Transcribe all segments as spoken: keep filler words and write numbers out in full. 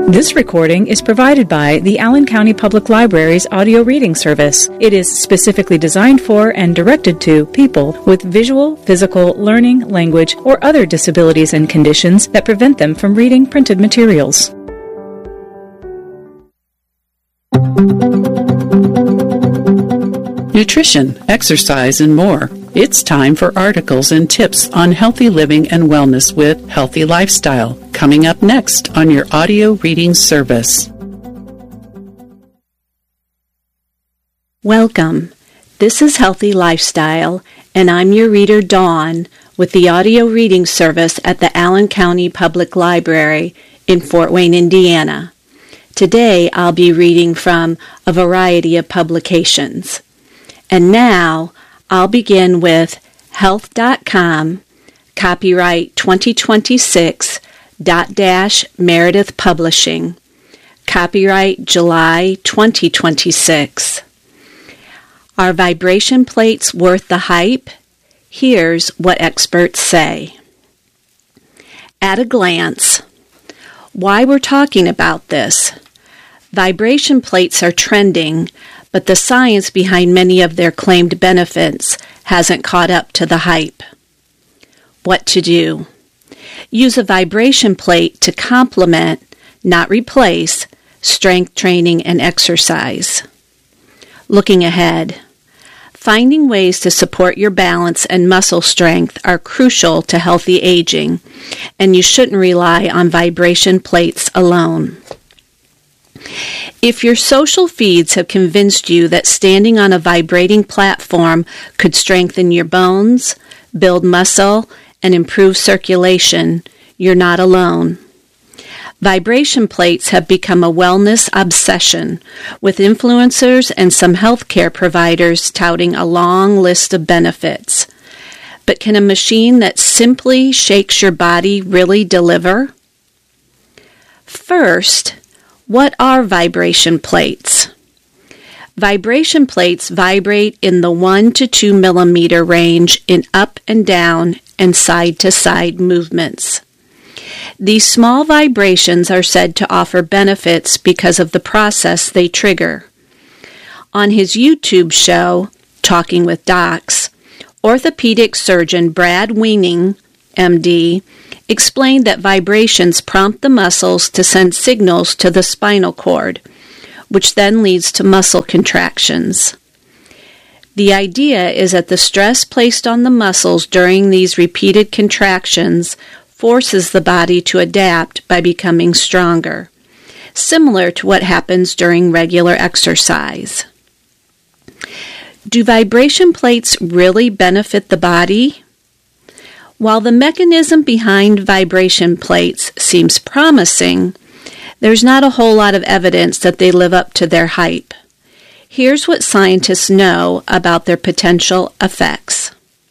This recording is provided by the Allen County Public Library's audio reading service. It is specifically designed for and directed to people with visual, physical, learning, language, or other disabilities and conditions that prevent them from reading printed materials. Nutrition, exercise, and more. It's time for articles and tips on healthy living and wellness with Healthy Lifestyle, coming up next on your audio reading service. Welcome. This is Healthy Lifestyle, and I'm your reader, Dawn, with the audio reading service at the Allen County Public Library in Fort Wayne, Indiana. Today, I'll be reading from a variety of publications. And now, I'll begin with health dot com, copyright twenty twenty-six, dot dash Meredith Publishing, copyright July twenty twenty-six. Are vibration plates worth the hype? Here's what experts say. At a glance, why we're talking about this. Vibration plates are trending, but the science behind many of their claimed benefits hasn't caught up to the hype. What to do? Use a vibration plate to complement, not replace, strength training and exercise. Looking ahead. Finding ways to support your balance and muscle strength are crucial to healthy aging, and you shouldn't rely on vibration plates alone. If your social feeds have convinced you that standing on a vibrating platform could strengthen your bones, build muscle, and improve circulation, you're not alone. Vibration plates have become a wellness obsession, with influencers and some healthcare providers touting a long list of benefits. But can a machine that simply shakes your body really deliver? First, what are vibration plates? Vibration plates vibrate in the one to two millimeter range in up and down and side to side movements. These small vibrations are said to offer benefits because of the process they trigger. On his YouTube show, Talking with Docs, orthopedic surgeon Brad Weening, M D, explained that vibrations prompt the muscles to send signals to the spinal cord, which then leads to muscle contractions. The idea is that the stress placed on the muscles during these repeated contractions forces the body to adapt by becoming stronger, similar to what happens during regular exercise. Do vibration plates really benefit the body? While the mechanism behind vibration plates seems promising, there's not a whole lot of evidence that they live up to their hype. Here's what scientists know about their potential effects.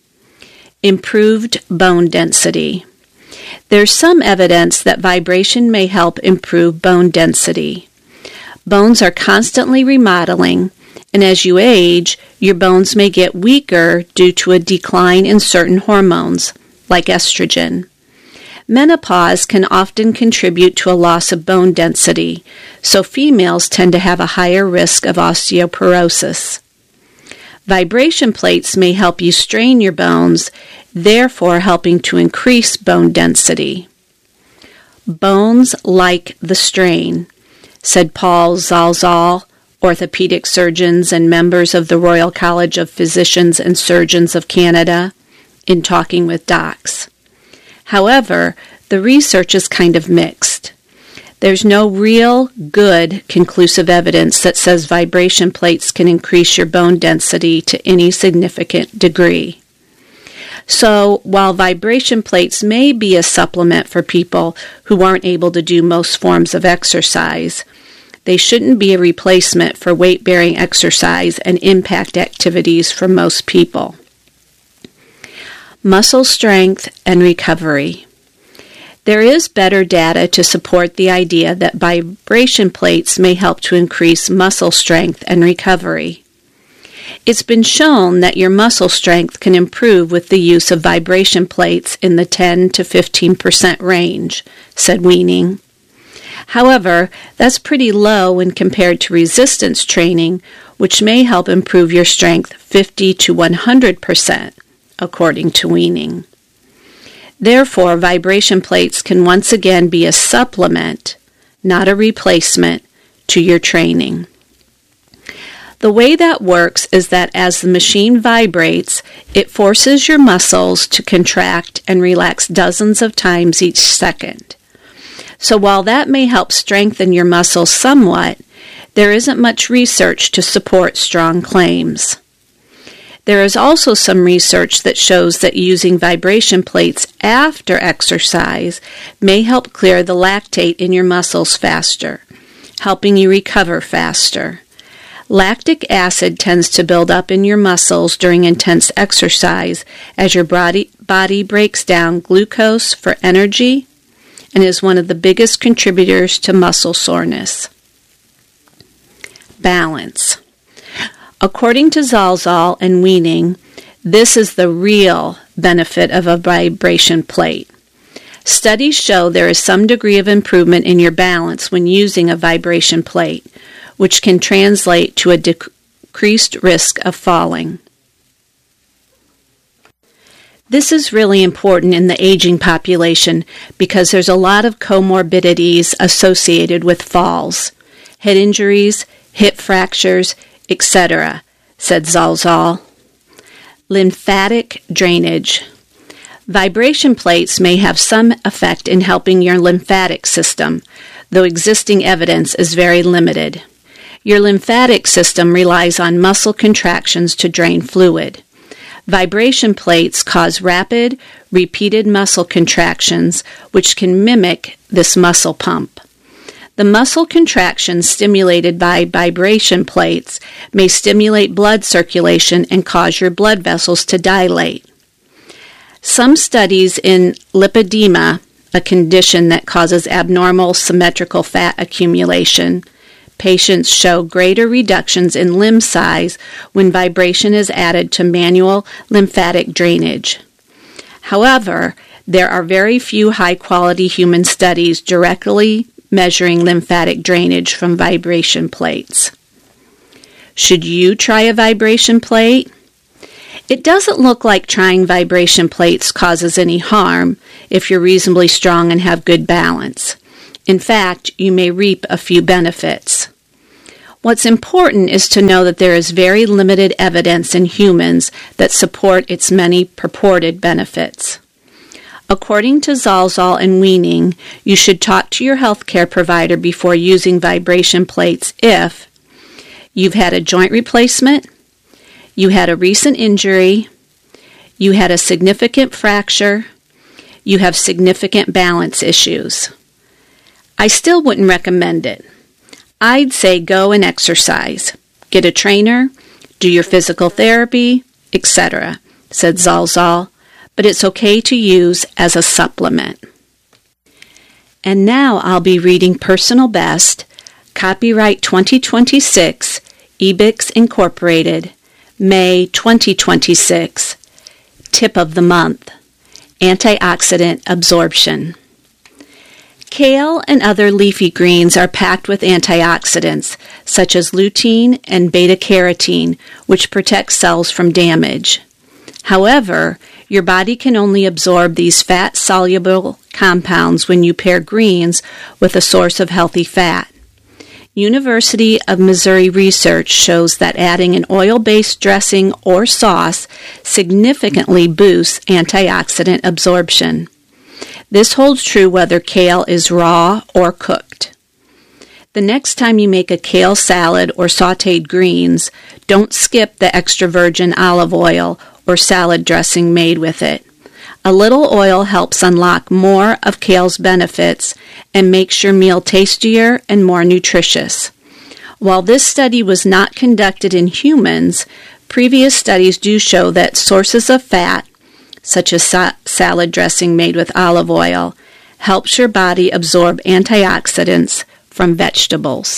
Improved bone density. There's some evidence that vibration may help improve bone density. Bones are constantly remodeling, and as you age, your bones may get weaker due to a decline in certain hormones, like estrogen. Menopause can often contribute to a loss of bone density, so females tend to have a higher risk of osteoporosis. Vibration plates may help you strain your bones, therefore helping to increase bone density. Bones like the strain, said Paul Zalzal, orthopedic surgeons and members of the Royal College of Physicians and Surgeons of Canada, in Talking with Docs. However, the research is kind of mixed. There's no real, good, conclusive evidence that says vibration plates can increase your bone density to any significant degree. So, while vibration plates may be a supplement for people who aren't able to do most forms of exercise, they shouldn't be a replacement for weight-bearing exercise and impact activities for most people. Muscle strength and recovery. There is better data to support the idea that vibration plates may help to increase muscle strength and recovery. It's been shown that your muscle strength can improve with the use of vibration plates in the ten to fifteen percent range, said Weening. However, that's pretty low when compared to resistance training, which may help improve your strength fifty to one hundred percent, according to Weaning. Therefore, vibration plates can once again be a supplement, not a replacement, to your training. The way that works is that as the machine vibrates, it forces your muscles to contract and relax dozens of times each second. So while that may help strengthen your muscles somewhat, there isn't much research to support strong claims. There is also some research that shows that using vibration plates after exercise may help clear the lactate in your muscles faster, helping you recover faster. Lactic acid tends to build up in your muscles during intense exercise as your body, body breaks down glucose for energy and is one of the biggest contributors to muscle soreness. Balance. According to Zalzal and Weaning, this is the real benefit of a vibration plate. Studies show there is some degree of improvement in your balance when using a vibration plate, which can translate to a decreased risk of falling. This is really important in the aging population because there's a lot of comorbidities associated with falls, head injuries, hip fractures, et cetera, said Zalzal. Lymphatic drainage. Vibration plates may have some effect in helping your lymphatic system, though existing evidence is very limited. Your lymphatic system relies on muscle contractions to drain fluid. Vibration plates cause rapid, repeated muscle contractions, which can mimic this muscle pump. The muscle contractions stimulated by vibration plates may stimulate blood circulation and cause your blood vessels to dilate. Some studies in lipedema, a condition that causes abnormal symmetrical fat accumulation, patients show greater reductions in limb size when vibration is added to manual lymphatic drainage. However, there are very few high-quality human studies directly measuring lymphatic drainage from vibration plates. Should you try a vibration plate? It doesn't look like trying vibration plates causes any harm if you're reasonably strong and have good balance. In fact, you may reap a few benefits. What's important is to know that there is very limited evidence in humans that support its many purported benefits. According to Zalzal and Weaning, you should talk to your healthcare provider before using vibration plates if you've had a joint replacement, you had a recent injury, you had a significant fracture, you have significant balance issues. I still wouldn't recommend it. I'd say go and exercise, get a trainer, do your physical therapy, et cetera, said Zalzal, but it's okay to use as a supplement. And now I'll be reading Personal Best, copyright twenty twenty-six, Ebix Incorporated, May twenty twenty-six, tip of the month, antioxidant absorption. Kale and other leafy greens are packed with antioxidants, such as lutein and beta-carotene, which protect cells from damage. However, your body can only absorb these fat-soluble compounds when you pair greens with a source of healthy fat. University of Missouri research shows that adding an oil-based dressing or sauce significantly boosts antioxidant absorption. This holds true whether kale is raw or cooked. The next time you make a kale salad or sautéed greens, don't skip the extra virgin olive oil or salad dressing made with it. A little oil helps unlock more of kale's benefits and makes your meal tastier and more nutritious. While this study was not conducted in humans, previous studies do show that sources of fat, such as sa- salad dressing made with olive oil, helps your body absorb antioxidants from vegetables.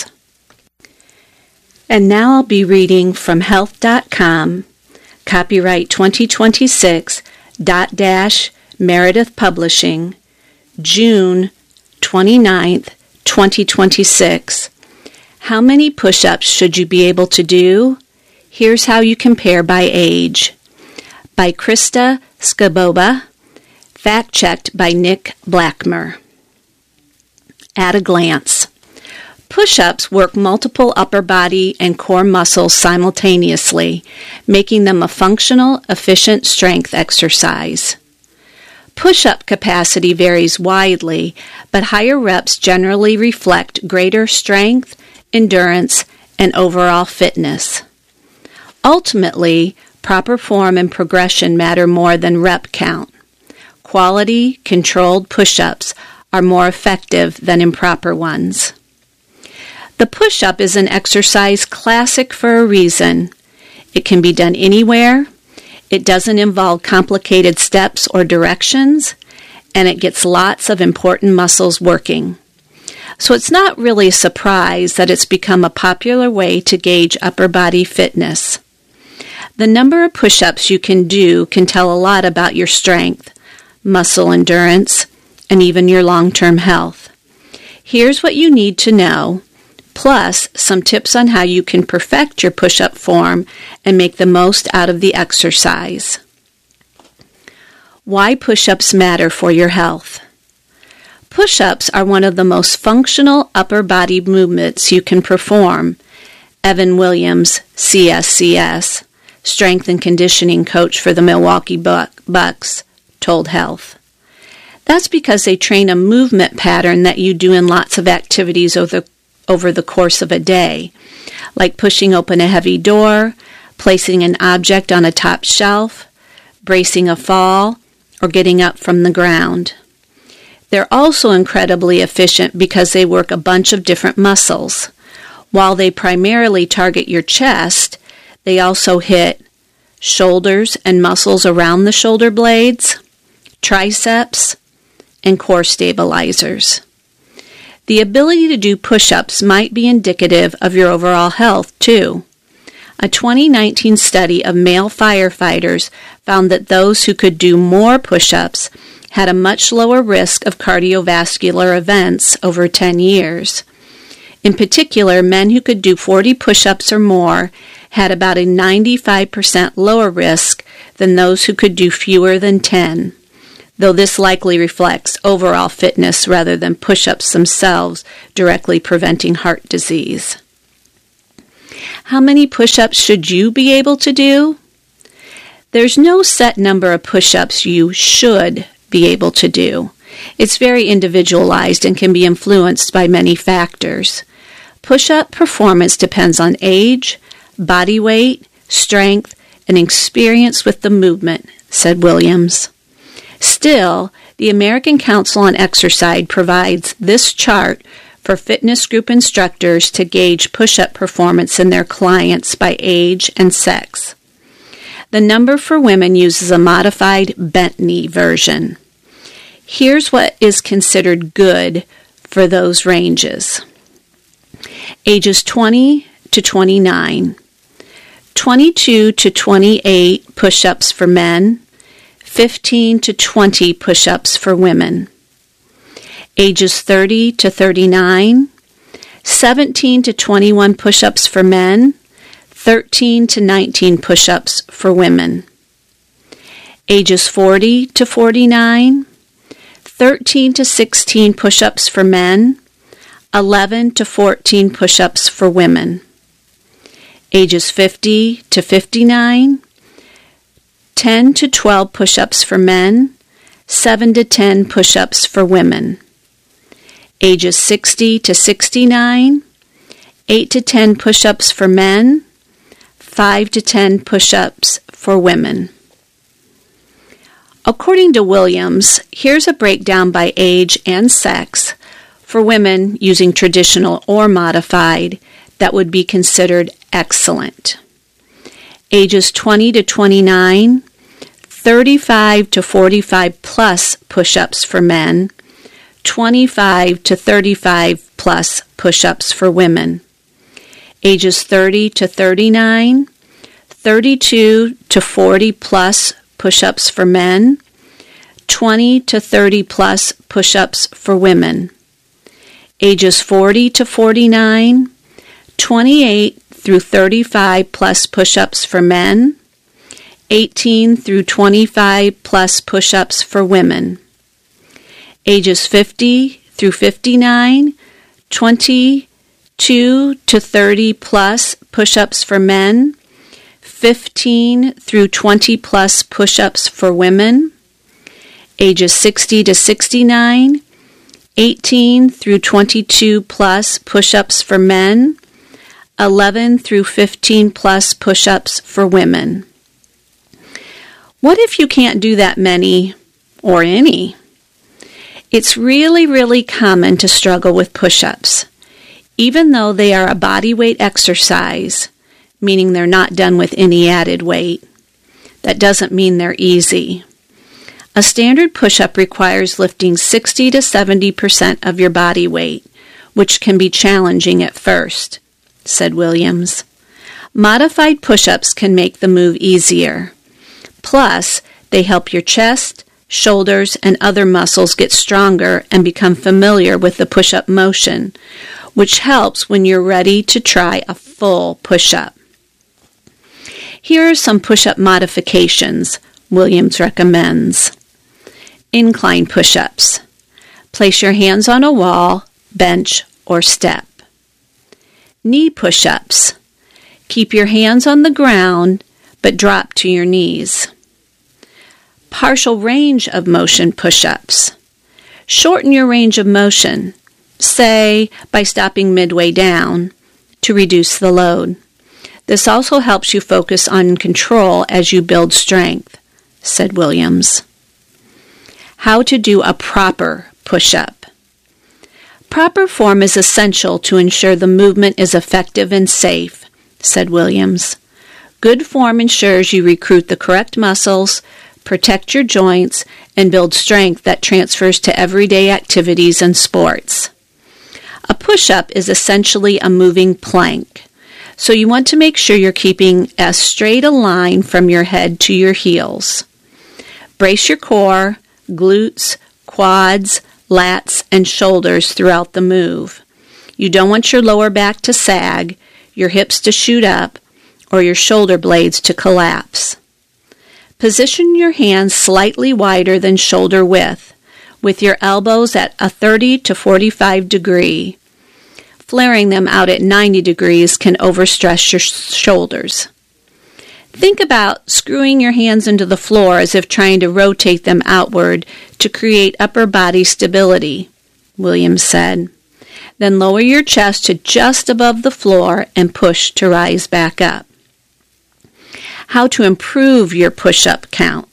And now I'll be reading from health dot com, copyright twenty twenty-six, dot dash Meredith Publishing, June twenty-ninth, twenty twenty-six. How many push-ups should you be able to do? Here's how you compare by age. By Krista Skaboba, fact-checked by Nick Blackmer. At a glance. Push-ups work multiple upper body and core muscles simultaneously, making them a functional, efficient strength exercise. Push-up capacity varies widely, but higher reps generally reflect greater strength, endurance, and overall fitness. Ultimately, proper form and progression matter more than rep count. Quality, controlled push-ups are more effective than improper ones. The push-up is an exercise classic for a reason. It can be done anywhere, it doesn't involve complicated steps or directions, and it gets lots of important muscles working. So it's not really a surprise that it's become a popular way to gauge upper body fitness. The number of push-ups you can do can tell a lot about your strength, muscle endurance, and even your long-term health. Here's what you need to know, plus some tips on how you can perfect your push-up form and make the most out of the exercise. Why push-ups matter for your health. Push-ups are one of the most functional upper body movements you can perform. Evan Williams, C S C S, strength and conditioning coach for the Milwaukee Bucks, told Health. That's because they train a movement pattern that you do in lots of activities over the over the course of a day, like pushing open a heavy door, placing an object on a top shelf, bracing a fall, or getting up from the ground. They're also incredibly efficient because they work a bunch of different muscles. While they primarily target your chest, they also hit shoulders and muscles around the shoulder blades, triceps, and core stabilizers. The ability to do push-ups might be indicative of your overall health, too. A twenty nineteen study of male firefighters found that those who could do more push-ups had a much lower risk of cardiovascular events over ten years. In particular, men who could do forty push-ups or more had about a ninety-five percent lower risk than those who could do fewer than ten. Though this likely reflects overall fitness rather than push-ups themselves directly preventing heart disease. How many push-ups should you be able to do? There's no set number of push-ups you should be able to do. It's very individualized and can be influenced by many factors. Push-up performance depends on age, body weight, strength, and experience with the movement, said Williams. Still, the American Council on Exercise provides this chart for fitness group instructors to gauge push-up performance in their clients by age and sex. The number for women uses a modified bent knee version. Here's what is considered good for those ranges. Ages twenty to twenty-nine, twenty-two to twenty-eight push-ups for men, fifteen to twenty push-ups for women. Ages thirty to thirty-nine, seventeen to twenty-one push-ups for men, thirteen to nineteen push-ups for women. Ages forty to forty-nine, thirteen to sixteen push-ups for men, eleven to fourteen push-ups for women. Ages fifty to fifty-nine, ten to twelve push-ups for men, seven to ten push-ups for women. Ages sixty to sixty-nine, eight to ten push-ups for men, five to ten push-ups for women. According to Williams, here's a breakdown by age and sex for women using traditional or modified that would be considered excellent. Ages twenty to twenty-nine, thirty-five to forty-five plus push-ups for men, twenty-five to thirty-five plus push-ups for women. Ages thirty to thirty-nine, thirty-two to forty plus push-ups for men, twenty to thirty plus push-ups for women. ages forty to forty-nine, twenty-eight through thirty-five plus push-ups for men, eighteen through twenty-five plus push-ups for women. Ages fifty through fifty-nine, twenty-two to thirty plus push-ups for men, fifteen through twenty plus push-ups for women. Ages sixty to sixty-nine, eighteen through twenty-two plus push-ups for men, eleven through fifteen plus push-ups for women. What if you can't do that many or any? It's really, really common to struggle with push-ups. Even though they are a body weight exercise, meaning they're not done with any added weight, that doesn't mean they're easy. A standard push-up requires lifting sixty to seventy percent of your body weight, which can be challenging at first, said Williams. Modified push-ups can make the move easier. Plus, they help your chest, shoulders, and other muscles get stronger and become familiar with the push-up motion, which helps when you're ready to try a full push-up. Here are some push-up modifications Williams recommends. Incline push-ups. Place your hands on a wall, bench, or step. Knee push-ups. Keep your hands on the ground, but drop to your knees. Partial range of motion push-ups. Shorten your range of motion, say by stopping midway down, to reduce the load. This also helps you focus on control as you build strength, said Williams. How to do a proper push-up. Proper form is essential to ensure the movement is effective and safe, said Williams. Good form ensures you recruit the correct muscles, protect your joints, and build strength that transfers to everyday activities and sports. A push-up is essentially a moving plank, so you want to make sure you're keeping as straight a line from your head to your heels. Brace your core, glutes, quads, lats, and shoulders throughout the move. You don't want your lower back to sag, your hips to shoot up, or your shoulder blades to collapse. Position your hands slightly wider than shoulder width, with your elbows at a thirty to forty-five degree. Flaring them out at ninety degrees can overstress your shoulders. Think about screwing your hands into the floor as if trying to rotate them outward to create upper body stability, Williams said. Then lower your chest to just above the floor and push to rise back up. How to improve your push-up count.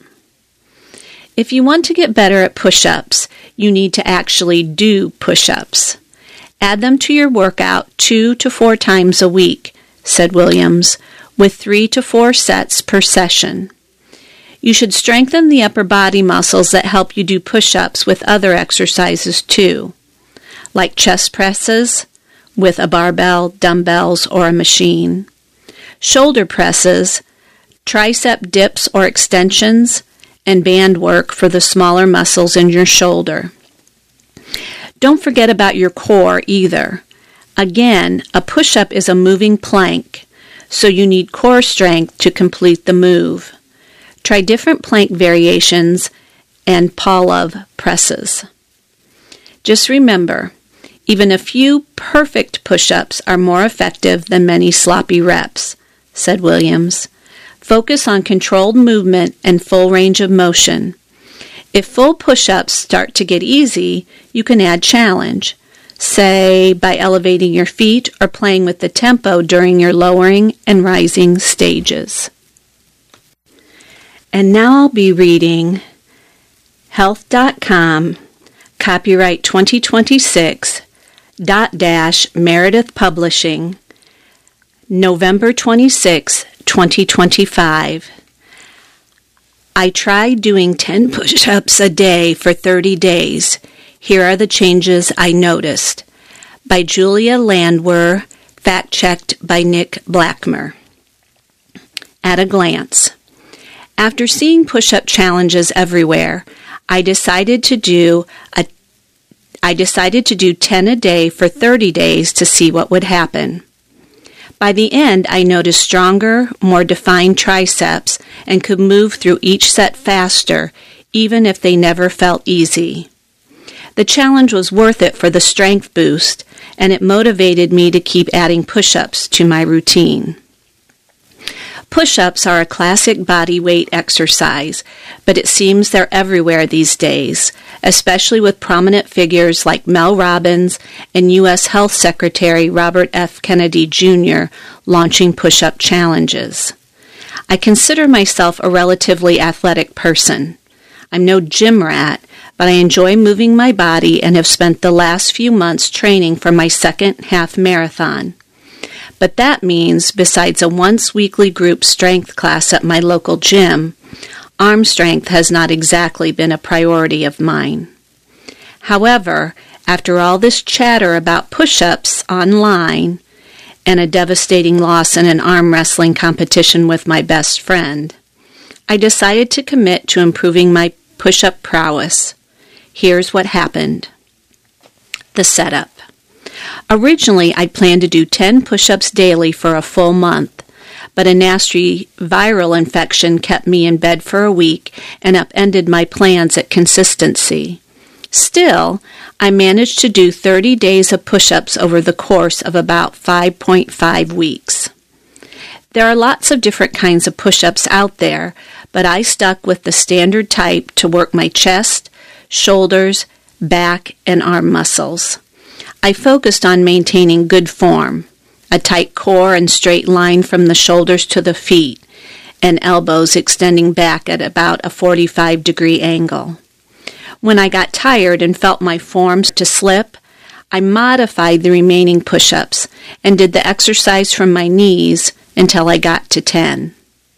If you want to get better at push-ups, you need to actually do push-ups. Add them to your workout two to four times a week, said Williams, with three to four sets per session. You should strengthen the upper body muscles that help you do push-ups with other exercises too, like chest presses with a barbell, dumbbells, or a machine, shoulder presses, tricep dips or extensions, and band work for the smaller muscles in your shoulder. Don't forget about your core either. Again, a push-up is a moving plank, so you need core strength to complete the move. Try different plank variations and Pavlov presses. Just remember, even a few perfect push-ups are more effective than many sloppy reps, said Williams. Focus on controlled movement and full range of motion. If full push-ups start to get easy, you can add challenge, say by elevating your feet or playing with the tempo during your lowering and rising stages. And now I'll be reading health dot com, copyright twenty twenty-six, dot dash Meredith Publishing, November twenty-sixth, twenty twenty-five. I tried doing ten push-ups a day for thirty days. Here are the changes I noticed. By Julia Landwehr, fact-checked by Nick Blackmer. At a glance. After seeing push-up challenges everywhere, I decided to do a I decided to do ten a day for thirty days to see what would happen. By the end, I noticed stronger, more defined triceps and could move through each set faster, even if they never felt easy. The challenge was worth it for the strength boost, and it motivated me to keep adding push-ups to my routine. Push-ups are a classic body weight exercise, but it seems they're everywhere these days, especially with prominent figures like Mel Robbins and U S Health Secretary Robert F. Kennedy Junior launching push-up challenges. I consider myself a relatively athletic person. I'm no gym rat, but I enjoy moving my body and have spent the last few months training for my second half marathon. But that means, besides a once-weekly group strength class at my local gym, arm strength has not exactly been a priority of mine. However, after all this chatter about push-ups online and a devastating loss in an arm wrestling competition with my best friend, I decided to commit to improving my push-up prowess. Here's what happened. The setup. Originally, I'd planned to do ten push-ups daily for a full month, but a nasty viral infection kept me in bed for a week and upended my plans at consistency. Still, I managed to do thirty days of push-ups over the course of about five point five weeks. There are lots of different kinds of push-ups out there, but I stuck with the standard type to work my chest, shoulders, back, and arm muscles. I focused on maintaining good form, a tight core and straight line from the shoulders to the feet, and elbows extending back at about a forty-five degree angle. When I got tired and felt my forms to slip, I modified the remaining push-ups and did the exercise from my knees until I got to ten.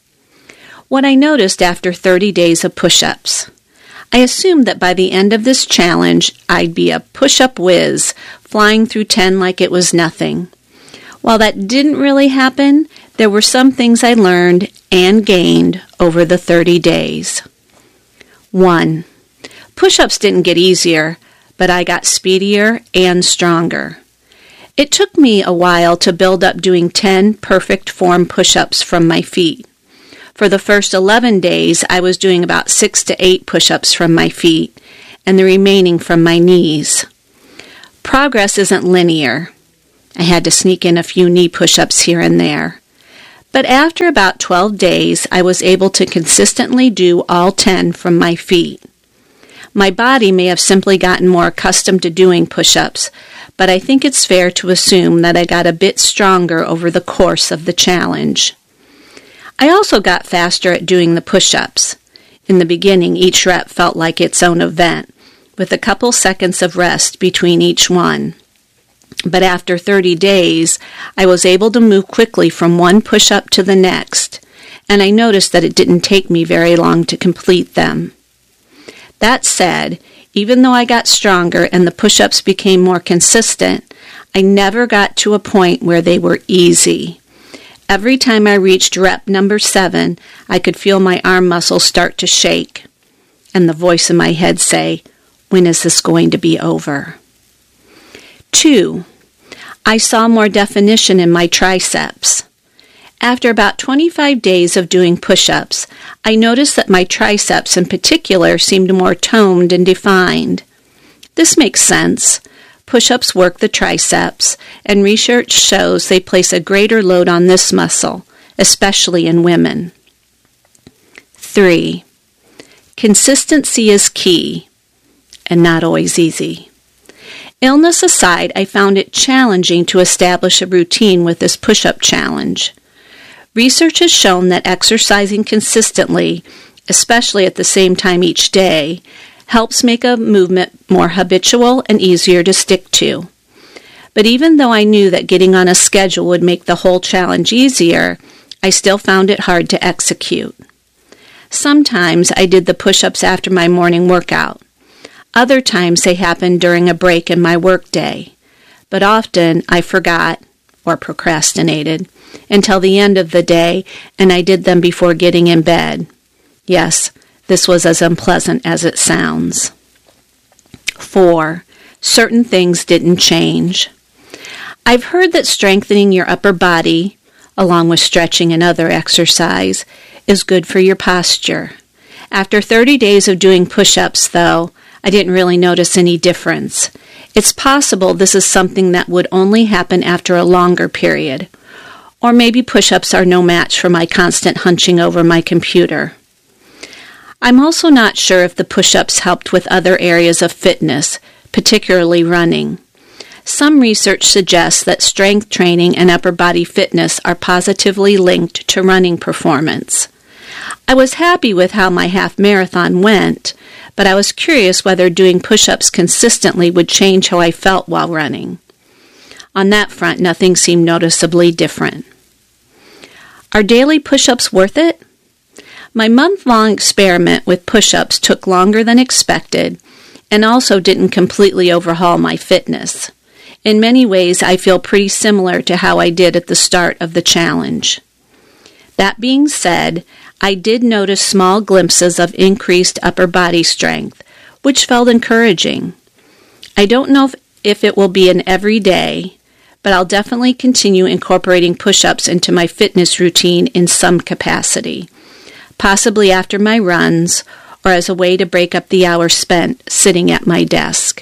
What I noticed after thirty days of push-ups. I assumed that by the end of this challenge, I'd be a push-up whiz, flying through ten like it was nothing. While that didn't really happen, there were some things I learned and gained over the thirty days. One. Push-ups didn't get easier, but I got speedier and stronger. It took me a while to build up doing ten perfect form push-ups from my feet. For the first eleven days, I was doing about six to eight push-ups from my feet, and the remaining from my knees. Progress isn't linear. I had to sneak in a few knee push-ups here and there. But after about twelve days, I was able to consistently do all ten from my feet. My body may have simply gotten more accustomed to doing push-ups, but I think it's fair to assume that I got a bit stronger over the course of the challenge. I also got faster at doing the push-ups. In the beginning, each rep felt like its own event, with a couple seconds of rest between each one. But after thirty days, I was able to move quickly from one push-up to the next, and I noticed that it didn't take me very long to complete them. That said, even though I got stronger and the push-ups became more consistent, I never got to a point where they were easy. Every time I reached rep number seven, I could feel my arm muscles start to shake, and the voice in my head say, "When is this going to be over?" Two, I saw more definition in my triceps. After about twenty-five days of doing push-ups, I noticed that my triceps in particular seemed more toned and defined. This makes sense. Push-ups work the triceps, and research shows they place a greater load on this muscle, especially in women. Three, consistency is key, and not always easy. Illness aside, I found it challenging to establish a routine with this push-up challenge. Research has shown that exercising consistently, especially at the same time each day, helps make a movement more habitual and easier to stick to. But even though I knew that getting on a schedule would make the whole challenge easier, I still found it hard to execute. Sometimes I did the push-ups after my morning workout. Other times they happened during a break in my workday. But often I forgot or procrastinated until the end of the day, and I did them before getting in bed. Yes, this was as unpleasant as it sounds. Four, certain things didn't change. I've heard that strengthening your upper body, along with stretching and other exercise, is good for your posture. After thirty days of doing push-ups, though, I didn't really notice any difference. It's possible this is something that would only happen after a longer period. Or maybe push-ups are no match for my constant hunching over my computer. I'm also not sure if the push-ups helped with other areas of fitness, particularly running. Some research suggests that strength training and upper body fitness are positively linked to running performance. I was happy with how my half marathon went, but I was curious whether doing push-ups consistently would change how I felt while running. On that front, nothing seemed noticeably different. Are daily push-ups worth it? My month-long experiment with push-ups took longer than expected and also didn't completely overhaul my fitness. In many ways, I feel pretty similar to how I did at the start of the challenge. That being said, I did notice small glimpses of increased upper body strength, which felt encouraging. I don't know if, if it will be an everyday, but I'll definitely continue incorporating push-ups into my fitness routine in some capacity, possibly after my runs or as a way to break up the hours spent sitting at my desk.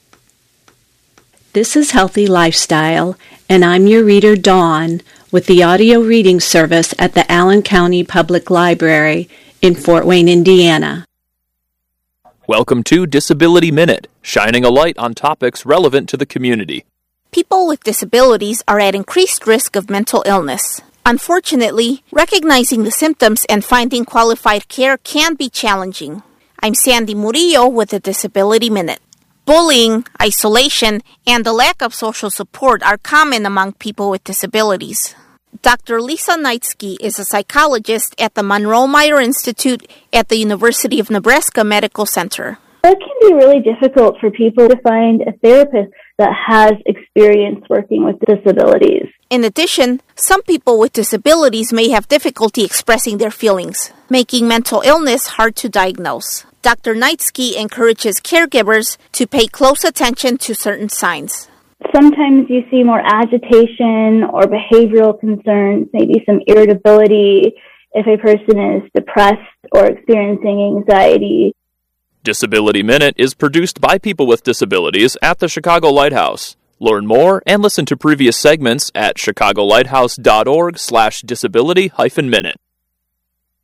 This is Healthy Lifestyle, and I'm your reader, Dawn, with the audio reading service at the Allen County Public Library in Fort Wayne, Indiana. Welcome to Disability Minute, shining a light on topics relevant to the community. People with disabilities are at increased risk of mental illness. Unfortunately, recognizing the symptoms and finding qualified care can be challenging. I'm Sandy Murillo with the Disability Minute. Bullying, isolation, and the lack of social support are common among people with disabilities. Doctor Lisa Knightsky is a psychologist at the Monroe Meyer Institute at the University of Nebraska Medical Center. It can be really difficult for people to find a therapist that has experience working with disabilities. In addition, some people with disabilities may have difficulty expressing their feelings, making mental illness hard to diagnose. Doctor Knightsky encourages caregivers to pay close attention to certain signs. Sometimes you see more agitation or behavioral concerns, maybe some irritability if a person is depressed or experiencing anxiety. Disability Minute is produced by people with disabilities at the Chicago Lighthouse. Learn more and listen to previous segments at chicago lighthouse dot org slash disability hyphen minute.